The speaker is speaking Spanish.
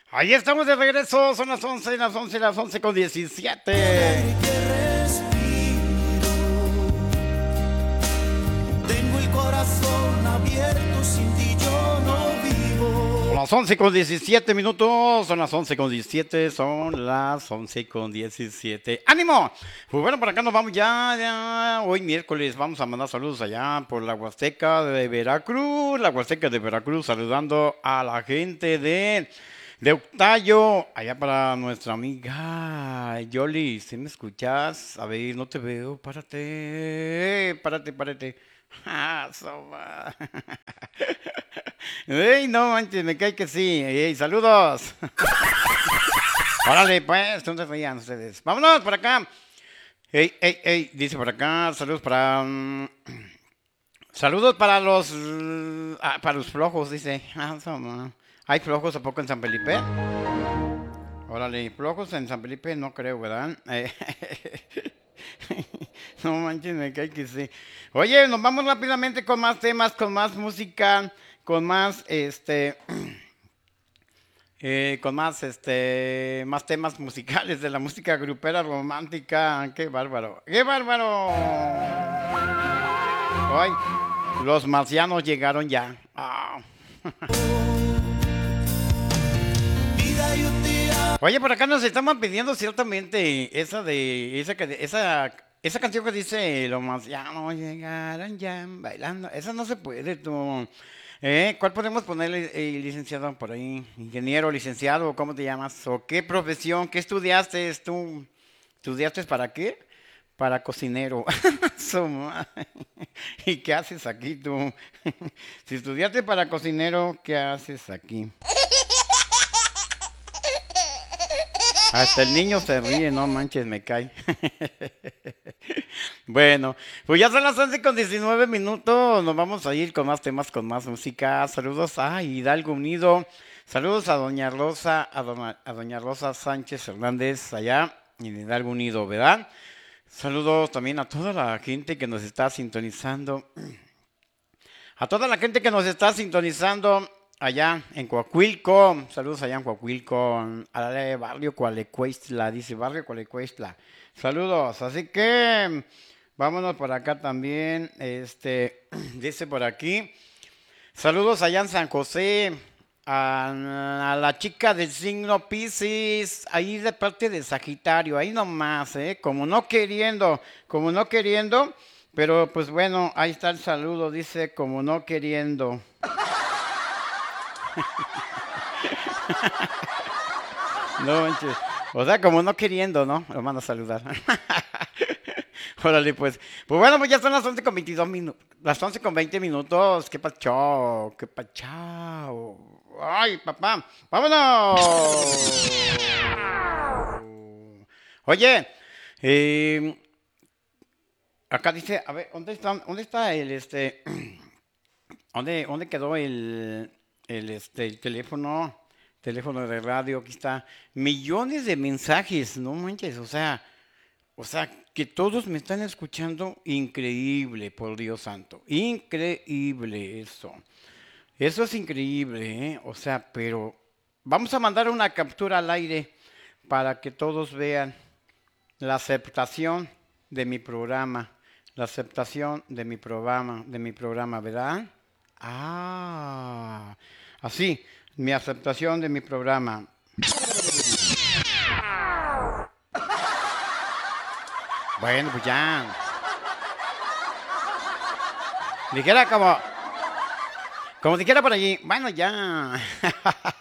Ahí estamos de regreso, son las 11 con 17. Tengo el corazón abierto, sin ti yo no vivo. Son las 11 con 17 minutos, son las 11 con 17, son las 11 con 17. ¡Ánimo! Pues bueno, por acá nos vamos ya, hoy miércoles vamos a mandar saludos allá por la Huasteca de Veracruz, saludando a la gente de Octayo, allá para nuestra amiga Yoli. ¿Sí me escuchas? A ver, no te veo, párate. Ah, soba. Ey, no manches, me cae que sí. Ey, saludos. Órale, pues, ¿dónde veían ustedes? Vámonos por acá. Ey, dice por acá, saludos para... saludos para los flojos, dice. Ah, ¿hay flojos a poco en San Felipe? Órale, flojos en San Felipe no creo, ¿verdad? No manches, me cae que sí. Oye, nos vamos rápidamente con más temas, con más música, con más, más temas musicales de la música grupera romántica. ¡Qué bárbaro! ¡Qué bárbaro! Ay, los marcianos llegaron ya. Ah. Oye, por acá nos estaban pidiendo ciertamente esa canción que dice los marcianos llegaron ya bailando. Esa no se puede, tú. ¿Cuál podemos ponerle, licenciado, por ahí? Ingeniero, licenciado, ¿cómo te llamas? ¿O qué profesión? ¿Qué estudiaste tú? ¿Estudiaste para qué? Para cocinero. ¿Y qué haces aquí tú? Si estudiaste para cocinero, ¿qué haces aquí? Hasta el niño se ríe, no manches, me cae. Bueno, pues ya son las 11 con 19 minutos. Nos vamos a ir con más temas, con más música. Saludos a Hidalgo Unido. Saludos a Doña Rosa, a Doña Rosa Sánchez Hernández, allá en Hidalgo Unido, ¿verdad? Saludos también a toda la gente que nos está sintonizando. A toda la gente que nos está sintonizando allá en Coahuilco. Saludos allá en Coahuilco, al barrio Cualecuestla, dice barrio Cualecuestla. Saludos, así que vámonos por acá también. Dice por aquí. Saludos allá en San José. A la chica del signo Piscis, ahí de parte de Sagitario, ahí nomás, como no queriendo, pero pues bueno, ahí está el saludo, dice como no queriendo. No manches. O sea, como no queriendo, ¿no? Lo mando a saludar. Órale, pues. Pues bueno, pues ya son las 11 con 22 minutos. Las 11 con 20 minutos. ¿Qué pachao? ¿Qué pachao? Ay, papá. ¡Vámonos! Oye, eh, acá dice, a ver, dónde está dónde quedó el teléfono? Teléfono de radio, aquí está. Millones de mensajes, no manches, o sea, que todos me están escuchando, increíble, por Dios santo. Increíble eso. Eso es increíble, ¿eh? O sea, pero vamos a mandar una captura al aire para que todos vean la aceptación de mi programa. La aceptación de mi programa, ¿verdad? Ah, así, mi aceptación de mi programa. Bueno, pues ya. Dijera como dijera por allí, bueno, ya.